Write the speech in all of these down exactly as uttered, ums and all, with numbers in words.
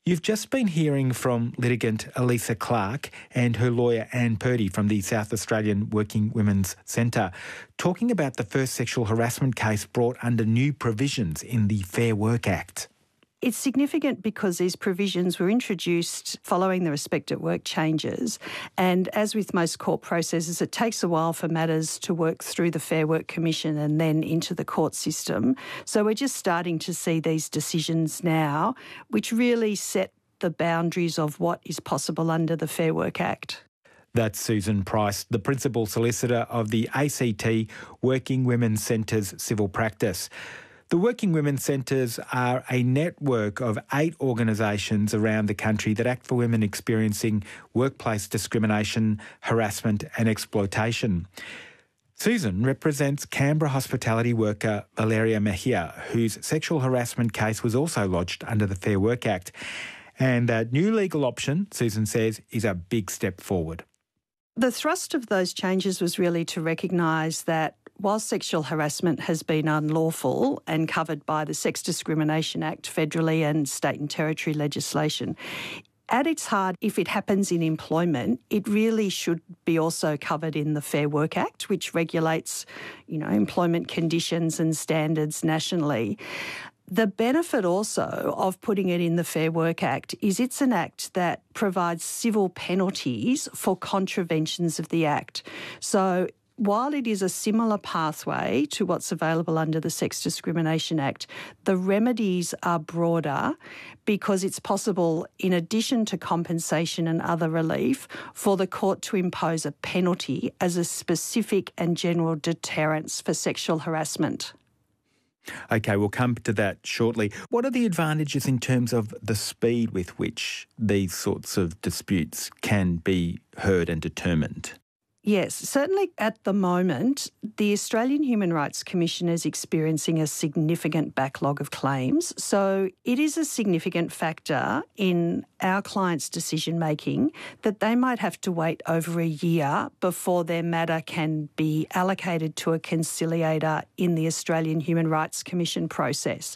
You've just been hearing from litigant Elisa Clark and her lawyer Anne Purdy from the South Australian Working Women's Centre, talking about the first sexual harassment case brought under new provisions in the Fair Work Act. It's significant because these provisions were introduced following the Respect at Work changes, and as with most court processes, it takes a while for matters to work through the Fair Work Commission and then into the court system. So we're just starting to see these decisions now, which really set the boundaries of what is possible under the Fair Work Act. That's Susan Price, the Principal Solicitor of the A C T Working Women's Centre's civil practice. The Working Women's Centres are a network of eight organisations around the country that act for women experiencing workplace discrimination, harassment and exploitation. Susan represents Canberra hospitality worker Valeria Mejia, whose sexual harassment case was also lodged under the Fair Work Act. And that new legal option, Susan says, is a big step forward. The thrust of those changes was really to recognise that while sexual harassment has been unlawful and covered by the Sex Discrimination Act federally and state and territory legislation, at its heart, if it happens in employment, it really should be also covered in the Fair Work Act, which regulates, you know, employment conditions and standards nationally. The benefit also of putting it in the Fair Work Act is it's an act that provides civil penalties for contraventions of the Act. So while it is a similar pathway to what's available under the Sex Discrimination Act, the remedies are broader because it's possible, in addition to compensation and other relief, for the court to impose a penalty as a specific and general deterrence for sexual harassment. OK, we'll come to that shortly. What are the advantages in terms of the speed with which these sorts of disputes can be heard and determined? Yes, certainly at the moment, the Australian Human Rights Commission is experiencing a significant backlog of claims. So it is a significant factor in our clients' decision-making that they might have to wait over a year before their matter can be allocated to a conciliator in the Australian Human Rights Commission process.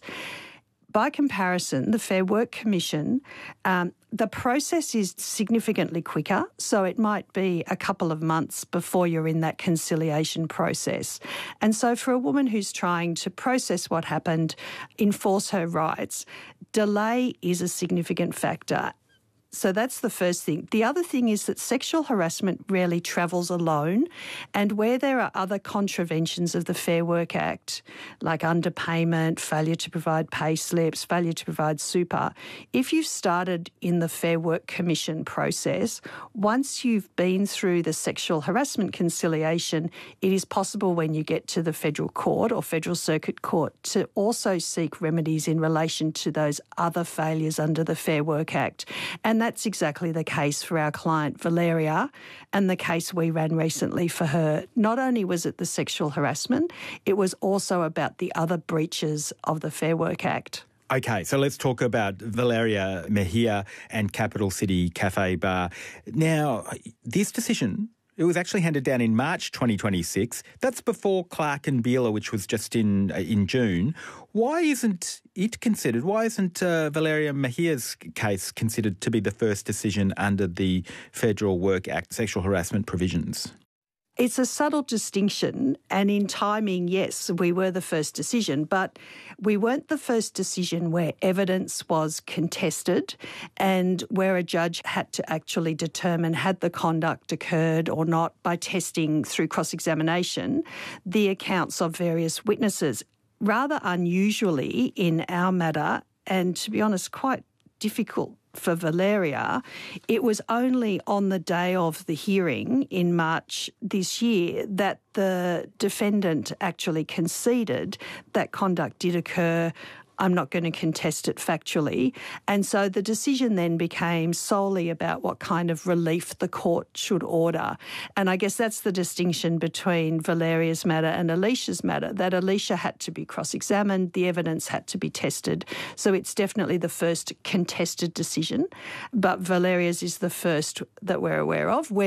By comparison, the Fair Work Commission, um, the process is significantly quicker, so it might be a couple of months before you're in that conciliation process. And so for a woman who's trying to process what happened, enforce her rights, delay is a significant factor. So that's the first thing. The other thing is that sexual harassment rarely travels alone, and where there are other contraventions of the Fair Work Act, like underpayment, failure to provide pay slips, failure to provide super, if you've started in the Fair Work Commission process, once you've been through the sexual harassment conciliation, it is possible when you get to the federal court or federal circuit court to also seek remedies in relation to those other failures under the Fair Work Act. And that's exactly the case for our client Valeria and the case we ran recently for her. Not only was it the sexual harassment, it was also about the other breaches of the Fair Work Act. OK, so let's talk about Valeria Mejia and Capital City Cafe Bar. Now, this decision, it was actually handed down in March twenty twenty-six. That's before Clark and Beeler, which was just in uh, in June. Why isn't it considered? Why isn't uh, Valeria Mejia's case considered to be the first decision under the Federal Work Act sexual harassment provisions? It's a subtle distinction, and in timing, yes, we were the first decision, but we weren't the first decision where evidence was contested and where a judge had to actually determine had the conduct occurred or not by testing through cross-examination the accounts of various witnesses. Rather unusually in our matter, and to be honest, quite difficult for Valeria, it was only on the day of the hearing in March this year that the defendant actually conceded that conduct did occur. I'm not going to contest it factually. And so the decision then became solely about what kind of relief the court should order. And I guess that's the distinction between Valeria's matter and Alicia's matter, that Alicia had to be cross-examined, the evidence had to be tested. So it's definitely the first contested decision. But Valeria's is the first that we're aware of, where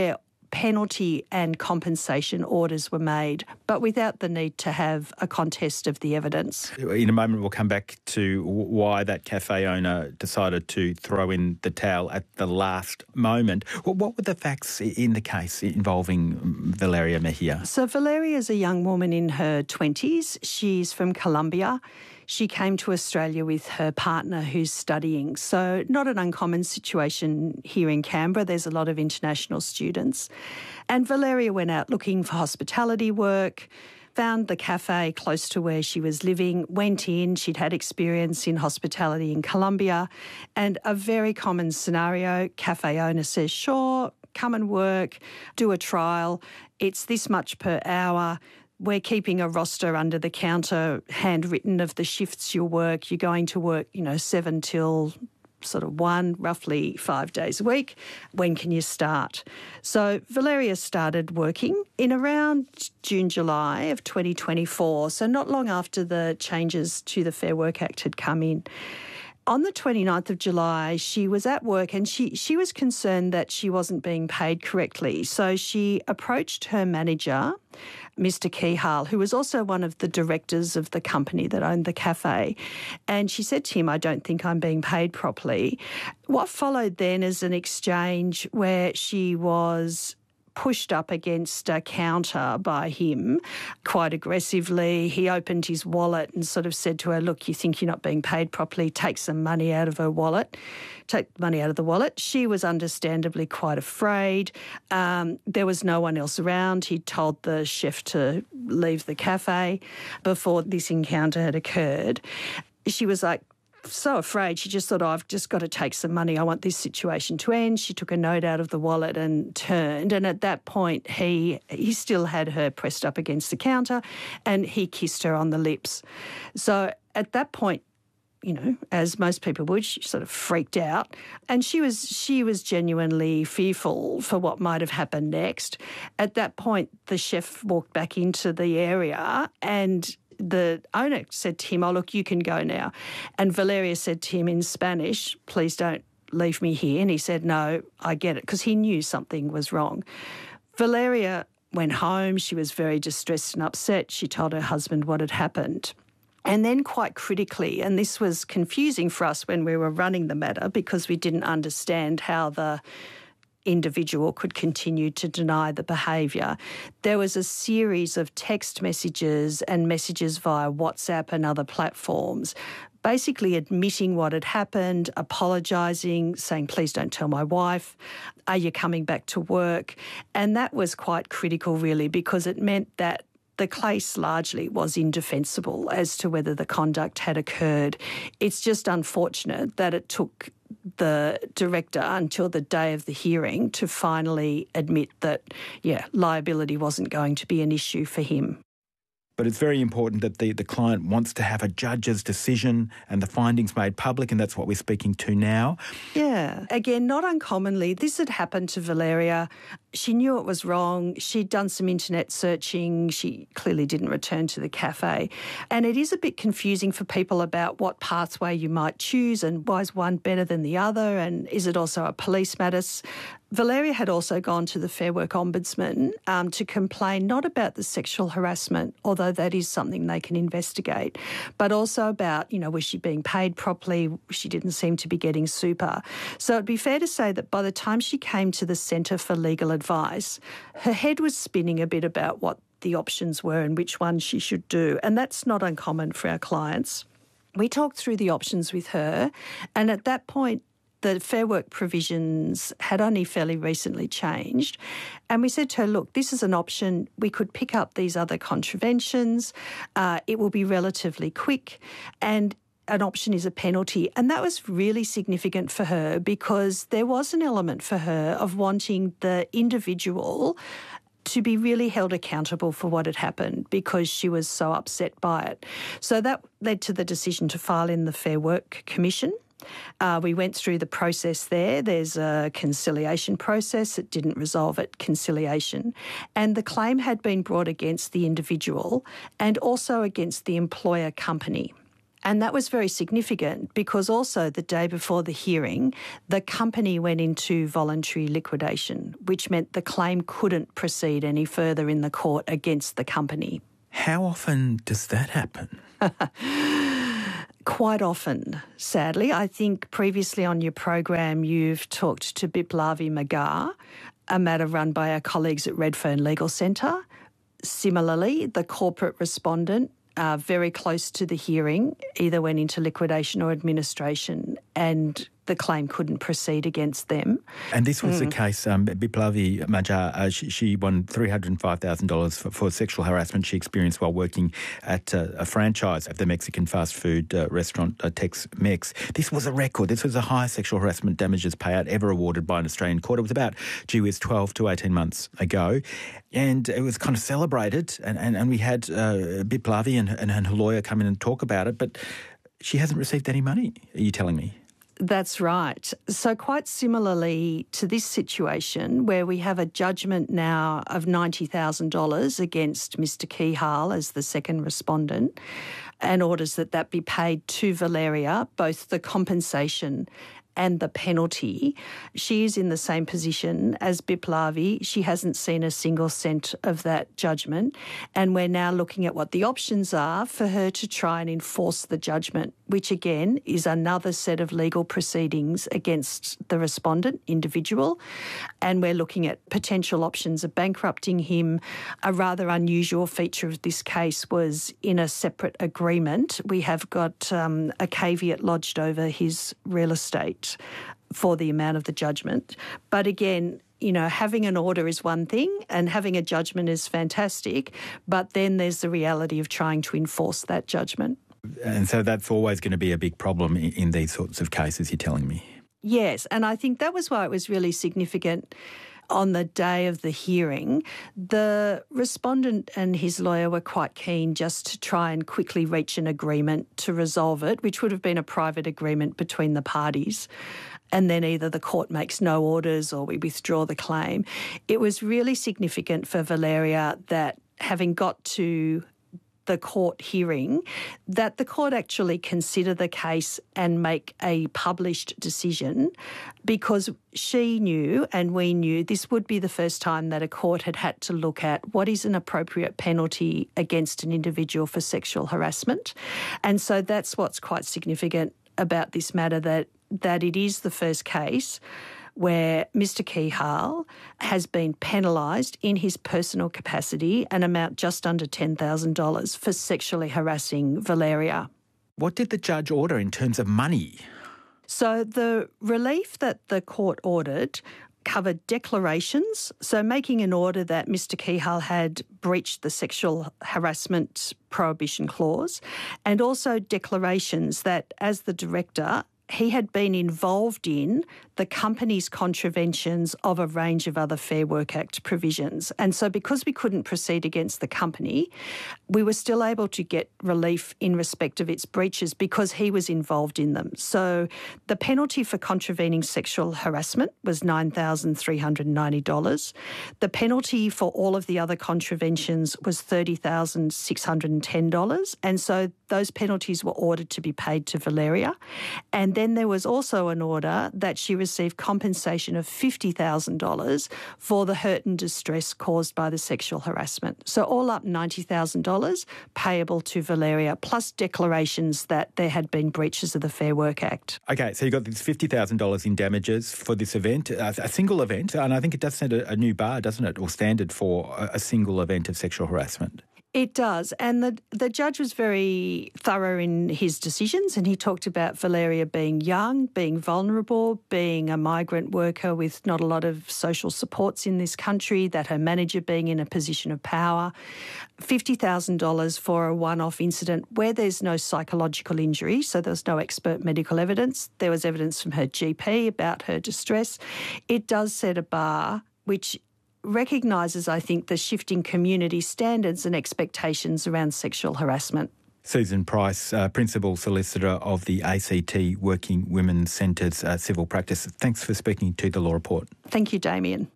penalty and compensation orders were made, but without the need to have a contest of the evidence. In a moment, we'll come back to why that cafe owner decided to throw in the towel at the last moment. What were the facts in the case involving Valeria Mejia? So Valeria is a young woman in her twenties. She's from Colombia. She came to Australia with her partner who's studying. So not an uncommon situation here in Canberra. There's a lot of international students. And Valeria went out looking for hospitality work, found the cafe close to where she was living, went in. She'd had experience in hospitality in Colombia. And a very common scenario, cafe owner says, sure, come and work, do a trial. It's this much per hour. We're keeping a roster under the counter, handwritten, of the shifts you'll work. You're going to work, you know, seven till sort of one, roughly five days a week. When can you start? So Valeria started working in around June, July of twenty twenty-four, so not long after the changes to the Fair Work Act had come in. On the twenty-ninth of July, she was at work and she, she was concerned that she wasn't being paid correctly. So she approached her manager, Mister Keyhal, who was also one of the directors of the company that owned the cafe. And she said to him, I don't think I'm being paid properly. What followed then is an exchange where she was pushed up against a counter by him quite aggressively. He opened his wallet and sort of said to her, look, you think you're not being paid properly, take some money out of her wallet, take money out of the wallet. She was understandably quite afraid. Um, there was no one else around. He told the chef to leave the cafe before this encounter had occurred. She was like, so afraid, she just thought, oh, I've just got to take some money. I want this situation to end. She took a note out of the wallet and turned. And at that point, he he still had her pressed up against the counter and he kissed her on the lips. So at that point, you know, as most people would, she sort of freaked out. And she was she was genuinely fearful for what might have happened next. At that point, the chef walked back into the area and the owner said to him, oh, look, you can go now. And Valeria said to him in Spanish, please don't leave me here. And he said, no, I get it, because he knew something was wrong. Valeria went home. She was very distressed and upset. She told her husband what had happened. And then quite critically, and this was confusing for us when we were running the matter because we didn't understand how the individual could continue to deny the behaviour. There was a series of text messages and messages via WhatsApp and other platforms basically admitting what had happened, apologising, saying, please don't tell my wife, are you coming back to work? And that was quite critical really because it meant that the case largely was indefensible as to whether the conduct had occurred. It's just unfortunate that it took the director until the day of the hearing to finally admit that, yeah, liability wasn't going to be an issue for him. But it's very important that the, the client wants to have a judge's decision and the findings made public, and that's what we're speaking to now. Yeah. Again, not uncommonly, this had happened to Valeria. She knew it was wrong. She'd done some internet searching. She clearly didn't return to the cafe. And it is a bit confusing for people about what pathway you might choose and why is one better than the other and is it also a police matter. Valeria had also gone to the Fair Work Ombudsman um, to complain not about the sexual harassment, although that is something they can investigate, but also about, you know, was she being paid properly? She didn't seem to be getting super. So it'd be fair to say that by the time she came to the Centre for Legal Advice, her head was spinning a bit about what the options were and which one she should do. And that's not uncommon for our clients. We talked through the options with her, and at that point, the Fair Work provisions had only fairly recently changed. And we said to her, look, this is an option. We could pick up these other contraventions. Uh, it will be relatively quick. And an option is a penalty. And that was really significant for her because there was an element for her of wanting the individual to be really held accountable for what had happened because she was so upset by it. So that led to the decision to file in the Fair Work Commission. Uh, we went through the process there. There's a conciliation process. It didn't resolve at conciliation. And the claim had been brought against the individual and also against the employer company. And that was very significant because also the day before the hearing, the company went into voluntary liquidation, which meant the claim couldn't proceed any further in the court against the company. How often does that happen? Quite often, sadly. I think previously on your program you've talked to Biplavi Magar, a matter run by our colleagues at Redfern Legal Centre. Similarly, the corporate respondent, uh, very close to the hearing, either went into liquidation or administration, and the claim couldn't proceed against them. And this was mm. the case, um, Biplavi Magar, uh, she, she won three hundred five thousand dollars for, for sexual harassment she experienced while working at uh, a franchise of the Mexican fast food uh, restaurant uh, Tex-Mex. This was a record. This was the highest sexual harassment damages payout ever awarded by an Australian court. It was about, gee whiz, twelve to eighteen months ago. And it was kind of celebrated, and, and, and we had uh, Biplavi and, and, and her lawyer come in and talk about it, but she hasn't received any money, are you telling me? That's right. So quite similarly to this situation where we have a judgment now of ninety thousand dollars against Mister Kihal as the second respondent and orders that that be paid to Valeria, both the compensation and the penalty. She is in the same position as Biplavi. She hasn't seen a single cent of that judgment, and we're now looking at what the options are for her to try and enforce the judgment, which again is another set of legal proceedings against the respondent individual, and we're looking at potential options of bankrupting him. A rather unusual feature of this case was in a separate agreement. We have got um, a caveat lodged over his real estate for the amount of the judgment. But again, you know, having an order is one thing and having a judgment is fantastic, but then there's the reality of trying to enforce that judgment. And so that's always going to be a big problem in, in these sorts of cases, you're telling me? Yes, and I think that was why it was really significant on the day of the hearing. The respondent and his lawyer were quite keen just to try and quickly reach an agreement to resolve it, which would have been a private agreement between the parties. And then either the court makes no orders or we withdraw the claim. It was really significant for Valeria that having got to the court hearing, that the court actually consider the case and make a published decision, because she knew and we knew this would be the first time that a court had had to look at what is an appropriate penalty against an individual for sexual harassment. And so that's what's quite significant about this matter, that that it is the first case where Mister Kihal has been penalised in his personal capacity, an amount just under ten thousand dollars for sexually harassing Valeria. What did the judge order in terms of money? So the relief that the court ordered covered declarations, so making an order that Mister Kihal had breached the sexual harassment prohibition clause, and also declarations that as the director, he had been involved in the company's contraventions of a range of other Fair Work Act provisions. And so because we couldn't proceed against the company, we were still able to get relief in respect of its breaches because he was involved in them. So the penalty for contravening sexual harassment was nine thousand three hundred ninety dollars. The penalty for all of the other contraventions was thirty thousand six hundred ten dollars. And so those penalties were ordered to be paid to Valeria. And then there was also an order that she received compensation of fifty thousand dollars for the hurt and distress caused by the sexual harassment. So all up ninety thousand dollars payable to Valeria, plus declarations that there had been breaches of the Fair Work Act. Okay, so you got this fifty thousand dollars in damages for this event, a, a single event, and I think it does set a, a new bar, doesn't it, or standard for a, a single event of sexual harassment. It does. And the the judge was very thorough in his decisions, and he talked about Valeria being young, being vulnerable, being a migrant worker with not a lot of social supports in this country, that her manager being in a position of power, fifty thousand dollars for a one-off incident where there's no psychological injury, so there's no expert medical evidence. There was evidence from her G P about her distress. It does set a bar which recognises, I think, the shifting community standards and expectations around sexual harassment. Susan Price, uh, Principal Solicitor of the A C T Working Women's Centre's uh, Civil Practice. Thanks for speaking to The Law Report. Thank you, Damien.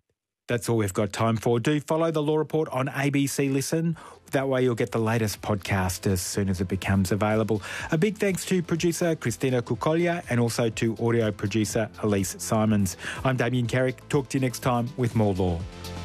That's all we've got time for. Do follow The Law Report on A B C Listen. That way you'll get the latest podcast as soon as it becomes available. A big thanks to producer Christina Kukolia and also to audio producer Elise Simons. I'm Damien Carrick. Talk to you next time with more law.